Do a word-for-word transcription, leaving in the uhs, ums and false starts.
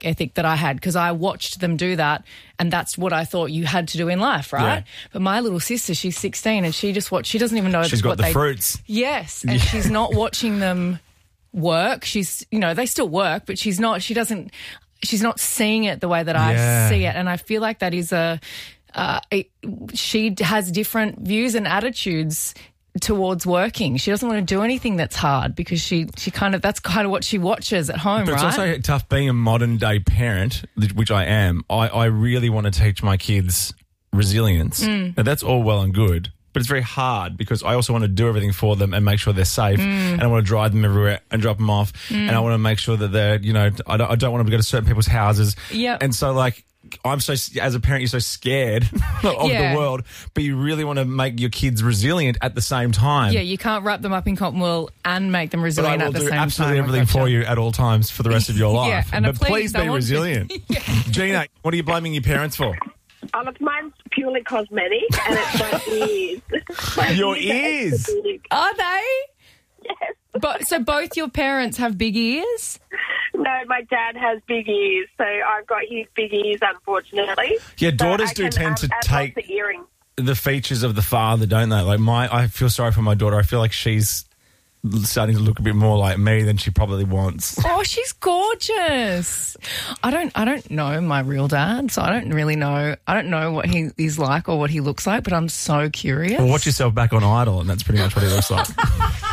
ethic that I had because I watched them do that and that's what I thought you had to do in life, right? Yeah. But my little sister, she's sixteen and she just watched, she doesn't even know She's what got the they... fruits. Yes, and she's not watching them work. She's, you know, they still work, but she's not, she doesn't, she's not seeing it the way that Yeah. I see it. And I feel like that is a, uh, it, she has different views and attitudes towards working. She doesn't want to do anything that's hard because she, she kind of, that's kind of what she watches at home, But right? it's also tough being a modern day parent, which I am. I, I really want to teach my kids resilience. Mm. Now, that's all well and good, but it's very hard because I also want to do everything for them and make sure they're safe Mm. and I want to drive them everywhere and drop them off and I want to make sure that they're, you know, I don't, I don't want them to go to certain people's houses. Yep. And so, like, I'm so, as a parent, you're so scared of Yeah. the world, but you really want to make your kids resilient at the same time. Yeah, you can't wrap them up in cotton wool and make them But I resilient will at the do same time. absolutely I everything gotcha. for you at all times for the rest of your life. Yeah, and but please, please I be want to. resilient. Gina, what are you blaming your parents for? Um, it's mine's purely cosmetic, and it's my ears. My Your are ears? extra big. Are they? Yes. But so both your parents have big ears? No, my dad has big ears, so I've got his big ears, unfortunately. Yeah, So daughters I do can, tend um, to add take lots of earrings. the features of the father, don't they? Like my, I feel sorry for my daughter. I feel like she's starting to look a bit more like me than she probably wants. Oh, she's gorgeous. I don't I don't know my real dad, so I don't really know I don't know what he is like or what he looks like, but I'm so curious. Well, watch yourself back on Idol, and that's pretty much what he looks like.